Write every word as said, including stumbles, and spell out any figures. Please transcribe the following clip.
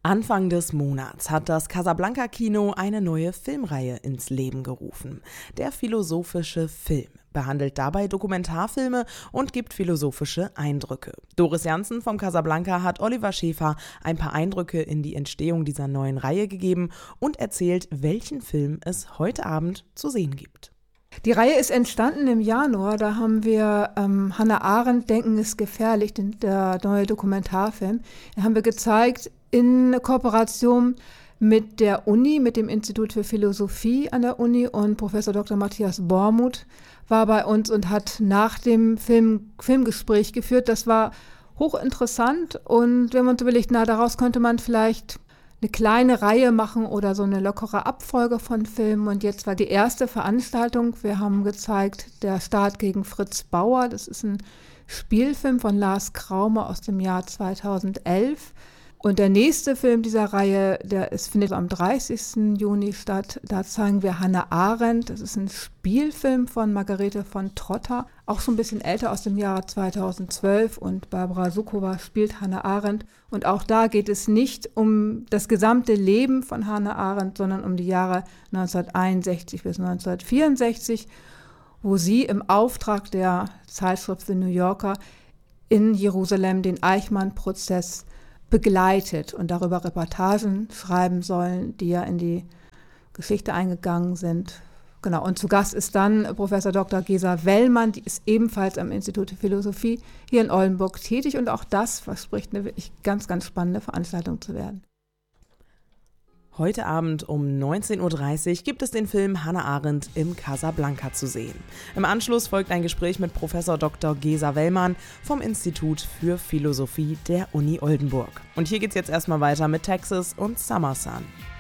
Anfang des Monats hat das Casablanca-Kino eine neue Filmreihe ins Leben gerufen. Der philosophische Film behandelt dabei Dokumentarfilme und gibt philosophische Eindrücke. Doris Janssen vom Casablanca hat Oliver Schäfer ein paar Eindrücke in die Entstehung dieser neuen Reihe gegeben und erzählt, welchen Film es heute Abend zu sehen gibt. Die Reihe ist entstanden im Januar, da haben wir ähm, Hannah Arendt, Denken ist gefährlich, den, der neue Dokumentarfilm. Den haben wir gezeigt in Kooperation mit der Uni, mit dem Institut für Philosophie an der Uni, und Professor Doktor Matthias Bormuth war bei uns und hat nach dem Film Filmgespräch geführt. Das war hochinteressant und wir haben uns überlegt, na, daraus könnte man vielleicht eine kleine Reihe machen oder so eine lockere Abfolge von Filmen. Und jetzt war die erste Veranstaltung. Wir haben gezeigt Der Staat gegen Fritz Bauer. Das ist ein Spielfilm von Lars Kraume aus dem Jahr zweitausendelf. Und der nächste Film dieser Reihe, der ist, findet am dreißigsten Juni statt. Da zeigen wir Hannah Arendt. Das ist ein Spielfilm von Margarete von Trotter, auch so ein bisschen älter, aus dem Jahre zweitausendzwölf. Und Barbara Sukowa spielt Hannah Arendt. Und auch da geht es nicht um das gesamte Leben von Hannah Arendt, sondern um die Jahre neunzehnhunderteinundsechzig bis neunzehnhundertvierundsechzig, wo sie im Auftrag der Zeitschrift The New Yorker in Jerusalem den Eichmann-Prozess begleitet und darüber Reportagen schreiben sollen, die ja in die Geschichte eingegangen sind. Genau, und zu Gast ist dann Professor Doktor Gesa Wellmann, die ist ebenfalls am Institut für Philosophie hier in Oldenburg tätig, und auch das verspricht eine wirklich ganz, ganz spannende Veranstaltung zu werden. Heute Abend um neunzehn Uhr dreißig gibt es den Film Hannah Arendt im Casablanca zu sehen. Im Anschluss folgt ein Gespräch mit Professor Doktor Gesa Wellmann vom Institut für Philosophie der Uni Oldenburg. Und hier geht's jetzt erstmal weiter mit Texas und Summer Sun.